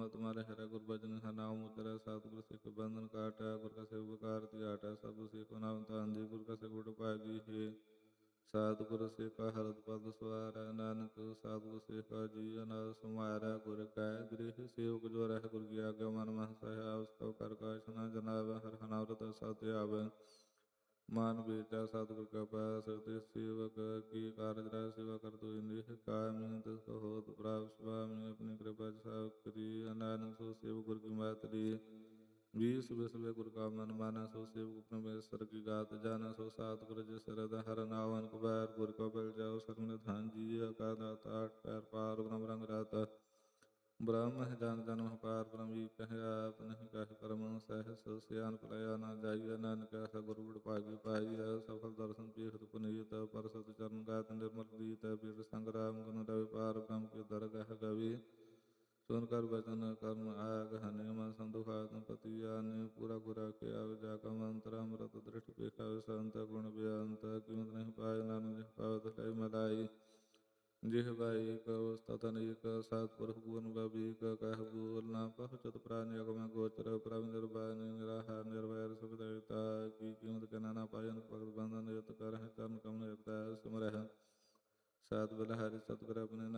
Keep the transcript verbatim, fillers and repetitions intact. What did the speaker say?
तुम्हारे हरा गुर भजन हर नाम उतरै सतगुर सिख बंधन काटै गुर का सेवक कार त्याटै सब सिख नाम तांजी गुर का सेवक पागी है सतगुर सिख हरद पद सवारै नानक सतगुर सिख जी अनाथ समारै गुर कै गृह सेवक जो रह गुर की आज्ञा मन मह सहाय उस्तव कर काश न जनावै हर हनावरत सत आवै मान बेचा सतगुर का पास ते सेवक की कारज रह सेवा कर तो इंद्रिय कामी तिस होत प्राप्त स्वामी अपनी कृपा सावक करी नानक सो सेवक गुर की मातरी बीस बिसवे गुर का मन माना सो सेवक परमेश्वर की गात जाना सो सतगुर जिस हृदय हर नावन कुबैर गुर को बल जाओ सकल धान जी का दाता आठ पैर पार ब्रह्म रंग राता ब्रह्म है जान जन्म पार ब्रह्म ही कहे आप नहीं कहे परम सहस सियान प्रया न जाइए नानक ऐसा गुरु पागी पाई सफल दर्शन पीठ पुनीत परसत चरण गात निर्मल गीत पीठ संग्राम गुण रवि पार ब्रह्म के दरगह गवि सुनकर वचन कर्म आग हने मन संदुखात्म पति आने पूरा पूरा के आव जाका मंत्र अमृत दृष्टि पेखा संत गुण बेअंत कीमत नहीं पाए नानक पावत कई मलाई जिह बाई कतन एक सतपुरख गुण बबीक कह बोल ना पहुँचत प्राणी अगम गोचर प्रभ निर्वाणी निराहार निर्वैर सुखदयता की कीमत के नाना पायन भगत बंधन यत कर चरण कमल सिमर सत बलहारी सतगुर अपने